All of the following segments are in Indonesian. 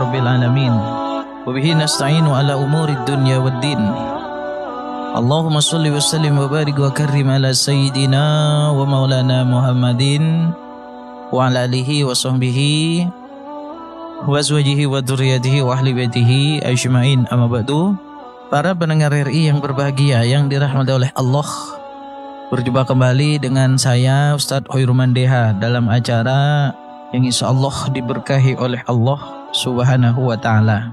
rabbil alamin. Wa bihi nasta'inu ala umurid dunya waddin. Allahumma salli wa sallim wa barik wa karrim ala sayyidina wa maulana Muhammadin wa ala alihi wa sahbihi wa azwajihi wa dzurriyyatihi wa ahli baitihi ajmain, amma ba'du. Para pendengar RI yang berbahagia, yang dirahmati oleh Allah, berjumpa kembali dengan saya Ustadz Hoyrul Mandeha dalam acara yang insya Allah diberkahi oleh Allah Subhanahu wa Ta'ala.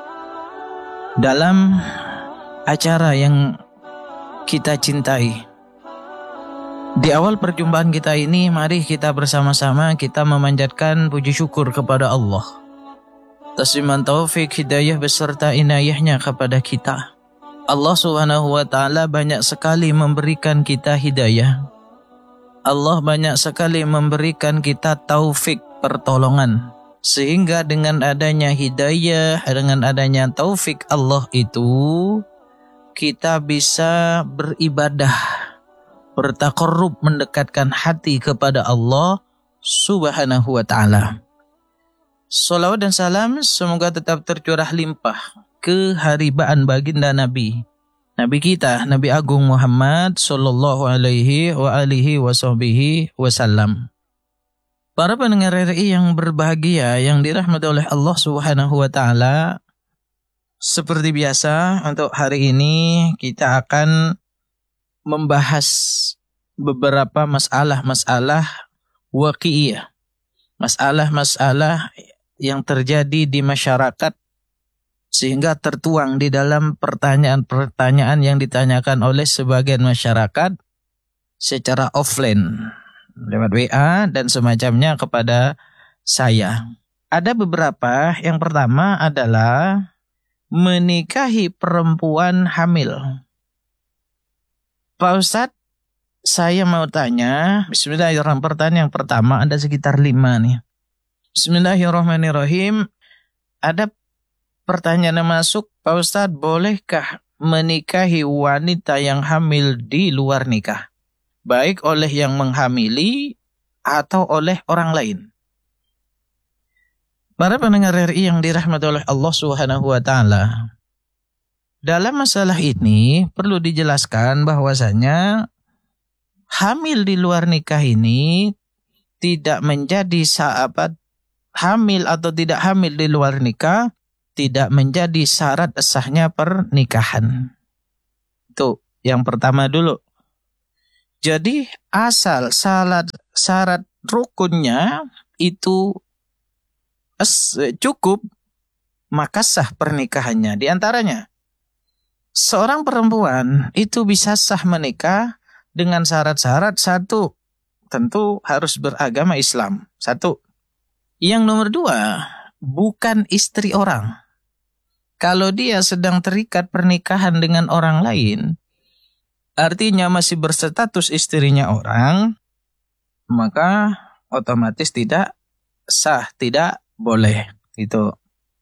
Dalam acara yang kita cintai, di awal perjumpaan kita ini, mari kita bersama-sama kita memanjatkan puji syukur kepada Allah atas limpahan taufik, hidayah beserta inayahnya kepada kita. Allah Subhanahu wa Ta'ala banyak sekali memberikan kita hidayah. Allah banyak sekali memberikan kita taufik, pertolongan. Sehingga dengan adanya hidayah, dengan adanya taufik Allah itu, kita bisa beribadah, bertaqarrub, mendekatkan hati kepada Allah Subhanahu wa Ta'ala. Salawat dan salam semoga tetap tercurah limpah keharibaan baginda Nabi kita, Nabi Agung Muhammad sallallahu alaihi wa alihi wasallam. Para pendengar RI yang berbahagia, yang dirahmati oleh Allah Subhanahu wa Ta'ala, seperti biasa untuk hari ini kita akan membahas beberapa masalah-masalah waqi'iyah, masalah-masalah yang terjadi di masyarakat, sehingga tertuang di dalam pertanyaan-pertanyaan yang ditanyakan oleh sebagian masyarakat secara offline, lewat WA dan semacamnya kepada saya. Ada beberapa. Yang pertama adalah menikahi perempuan hamil. Pak Ustadz, saya mau tanya, bismillahirrahmanirrahim. Pertanyaan yang pertama ada sekitar 5 nih. Bismillahirrahmanirrahim. Ada pertanyaan yang masuk, Pak Ustadz, bolehkah menikahi wanita yang hamil di luar nikah? Baik oleh yang menghamili atau oleh orang lain. Para pendengar RI yang dirahmati oleh Allah Subhanahu wa Ta'ala, dalam masalah ini perlu dijelaskan bahwasanya hamil di luar nikah ini tidak menjadi sahabat, hamil atau tidak hamil di luar nikah tidak menjadi syarat sahnya pernikahan. Itu yang pertama dulu. Jadi asal syarat rukunnya itu cukup, maka sah pernikahannya. Di antaranya, seorang perempuan itu bisa sah menikah dengan syarat-syarat. Satu, tentu harus beragama Islam. Satu. Yang nomor 2, bukan istri orang. Kalau dia sedang terikat pernikahan dengan orang lain, artinya masih berstatus istrinya orang, maka otomatis tidak sah, tidak boleh. Itu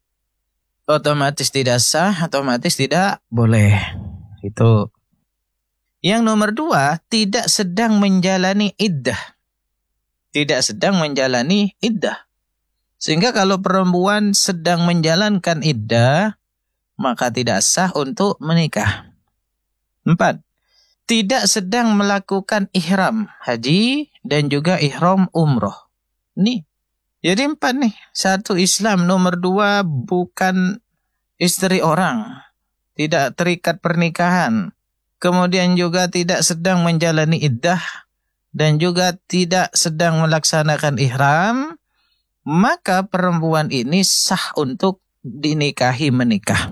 otomatis tidak sah, otomatis tidak boleh. Itu. Yang nomor 2, tidak sedang menjalani iddah. Tidak sedang menjalani iddah. Sehingga kalau perempuan sedang menjalankan iddah, maka tidak sah untuk menikah. 4, tidak sedang melakukan ihram haji dan juga ihram umroh. Nih, jadi 4 nih. 1, Islam. Nomor 2, bukan istri orang, tidak terikat pernikahan. Kemudian juga tidak sedang menjalani iddah dan juga tidak sedang melaksanakan ihram. Maka perempuan ini sah untuk dinikahi, menikah.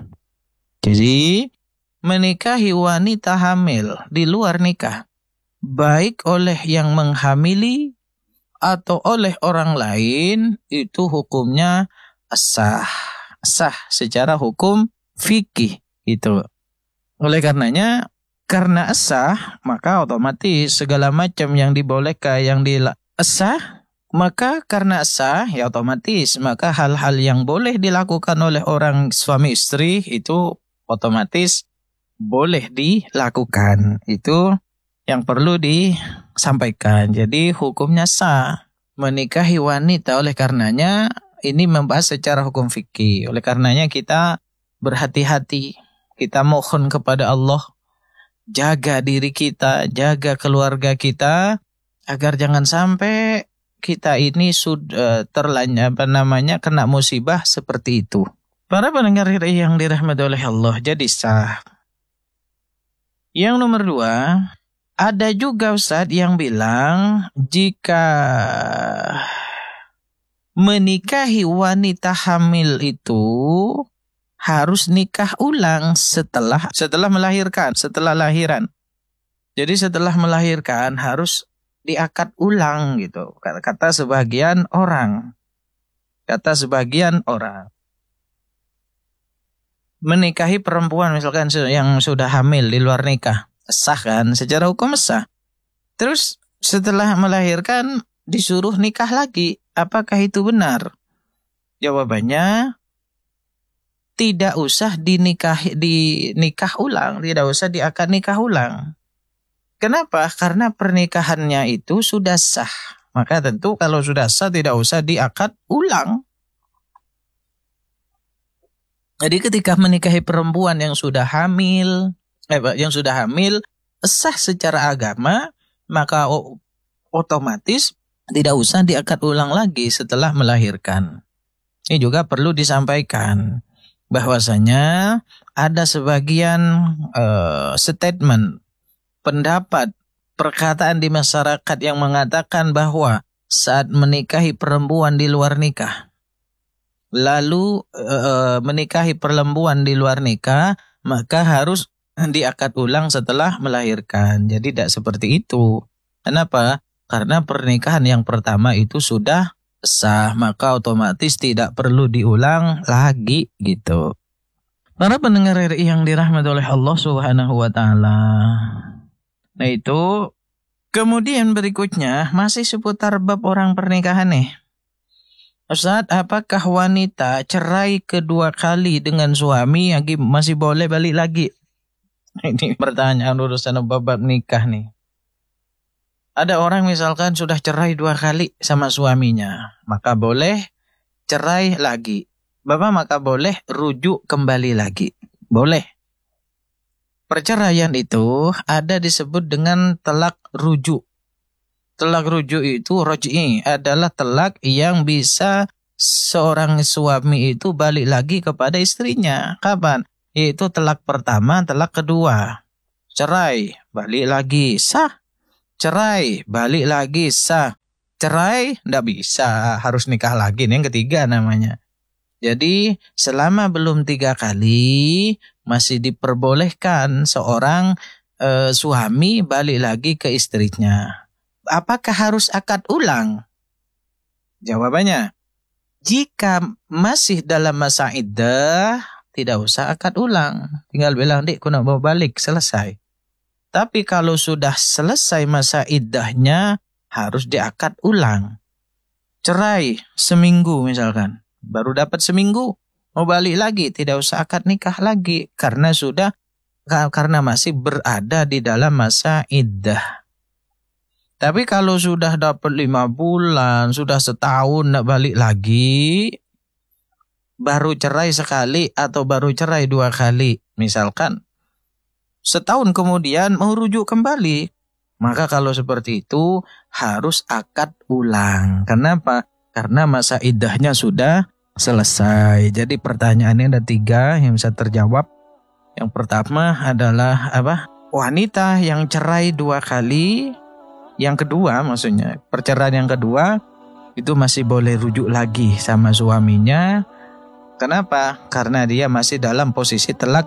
Jadi menikahi wanita hamil di luar nikah, baik oleh yang menghamili atau oleh orang lain, itu hukumnya sah. Sah secara hukum fikih itu. Oleh karenanya, karena sah, maka otomatis segala macam yang dibolehkan, yang sah, maka karena sah, ya otomatis, maka hal-hal yang boleh dilakukan oleh orang suami istri itu otomatis boleh dilakukan. Itu yang perlu disampaikan. Jadi hukumnya sah menikahi wanita, oleh karenanya ini membahas secara hukum fikih. Oleh karenanya kita berhati-hati. Kita mohon kepada Allah, jaga diri kita, jaga keluarga kita, agar jangan sampai kita ini sudah kena musibah seperti itu. Para pendengar yang dirahmati oleh Allah, jadi sah. Yang nomor 2, ada juga Ustadz yang bilang jika menikahi wanita hamil itu harus nikah ulang setelah melahirkan, setelah lahiran. Jadi setelah melahirkan harus diakad ulang gitu. Kata sebagian orang. Menikahi perempuan misalkan yang sudah hamil di luar nikah, sah kan? Secara hukum sah. Terus setelah melahirkan disuruh nikah lagi. Apakah itu benar? Jawabannya, tidak usah dinikah ulang, tidak usah diakad nikah ulang. Kenapa? Karena pernikahannya itu sudah sah. Maka tentu kalau sudah sah tidak usah diakad ulang. Jadi ketika menikahi perempuan yang sudah hamil, sah secara agama, maka otomatis tidak usah diakad ulang lagi setelah melahirkan. Ini juga perlu disampaikan bahwasanya ada sebagian statement, pendapat, perkataan di masyarakat yang mengatakan bahwa saat menikahi perempuan di luar nikah, lalu menikahi perempuan di luar nikah, maka harus diakad ulang setelah melahirkan. Jadi tidak seperti itu. Kenapa? Karena pernikahan yang pertama itu sudah sah, maka otomatis tidak perlu diulang lagi gitu. Para pendengar yang dirahmati oleh Allah Subhanahu wa taala. Nah itu, kemudian berikutnya masih seputar bab orang pernikahan nih. Ustaz, apakah wanita cerai kedua kali dengan suami masih boleh balik lagi? Ini pertanyaan urusan bab nikah nih. Ada orang misalkan sudah cerai 2 kali sama suaminya, maka boleh cerai lagi. Maka boleh rujuk kembali lagi. Boleh. Perceraian itu ada disebut dengan talak rujuk. Talak rujuk itu roj'i, adalah talak yang bisa seorang suami itu balik lagi kepada istrinya. Kapan? Yaitu talak pertama, talak kedua. Cerai, balik lagi, sah. Cerai, balik lagi, sah. Cerai, tidak bisa, harus nikah lagi. Ini yang ketiga namanya. Jadi selama belum 3 kali masih diperbolehkan seorang suami balik lagi ke istrinya. Apakah harus akad ulang? Jawabannya, jika masih dalam masa iddah, tidak usah akad ulang. Tinggal bilang, "Dik, aku nak mau balik," selesai. Tapi kalau sudah selesai masa iddahnya, harus diakad ulang. Cerai seminggu misalkan, baru dapat seminggu, mau balik lagi, tidak usah akad nikah lagi. Karena masih berada di dalam masa iddah. Tapi kalau sudah dapat 5 bulan, sudah setahun nak balik lagi, baru cerai sekali atau baru cerai 2 kali, misalkan setahun kemudian mau rujuk kembali, maka kalau seperti itu harus akad ulang. Kenapa? Karena masa iddahnya sudah selesai. Jadi pertanyaannya ada 3 yang bisa terjawab. Yang pertama adalah wanita yang cerai 2 kali. Yang kedua, maksudnya perceraian yang kedua itu masih boleh rujuk lagi sama suaminya. Kenapa? Karena dia masih dalam posisi talak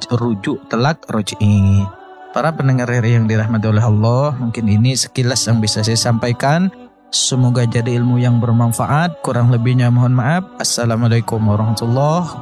roj'i. Para pendengar yang dirahmati oleh Allah, mungkin ini sekilas yang bisa saya sampaikan. Semoga jadi ilmu yang bermanfaat. Kurang lebihnya mohon maaf. Assalamualaikum warahmatullahi wabarakatuh.